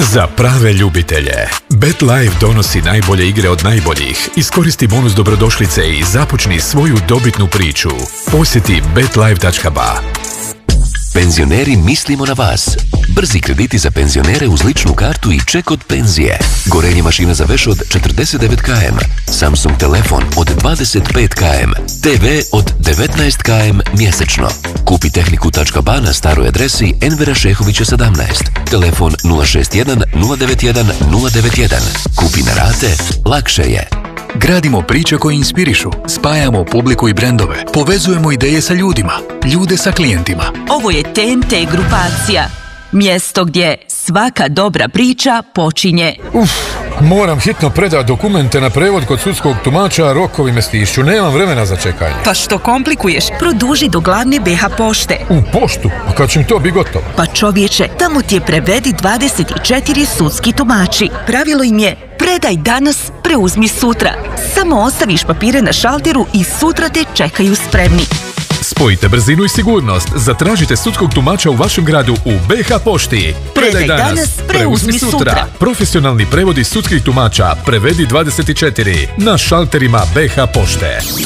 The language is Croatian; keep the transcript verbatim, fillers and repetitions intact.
Za prave ljubitelje, BetLife donosi najbolje igre od najboljih. Iskoristi bonus dobrodošlice i započni svoju dobitnu priču. Posjeti bet life tačka ba. Penzioneri, mislimo na vas. Brzi krediti za penzionere uz ličnu kartu i ček od penzije. Gorenje mašina za veš od četrdeset devet kilometara. Samsung telefon od dvadeset pet kilometara. te ve od devetnaest kilometara mjesečno. Kupi tehniku.ba na staroj adresi Envera Šehovića sedamnaest. Telefon nula šest jedan nula devet jedan nula devet jedan. Kupi na rate, lakše je. Gradimo priče koje inspirišu, spajamo publiku i brendove, povezujemo ideje sa ljudima, ljude sa klijentima. Ovo je te en te grupacija. Mjesto gdje svaka dobra priča počinje. Uf, moram hitno predati dokumente na prevod kod sudskog tumača, rokovi me stišću, nemam vremena za čekanje. Pa što komplikuješ? Produži do glavne be ha pošte. U poštu? A kad će mi to biti gotovo? Pa čovječe, tamo ti je prevedi dvadeset četiri sudski tumači. Pravilo im je predaj danas, preuzmi sutra. Samo ostaviš papire na šalteru i sutra te čekaju spremni. Spojite brzinu i sigurnost. Zatražite sudskog tumača u vašem gradu u be ha pošti. Predaj danas, preuzmi sutra. Profesionalni prevodi sudskih tumača. Prevedi dvadeset četiri na šalterima be ha pošte.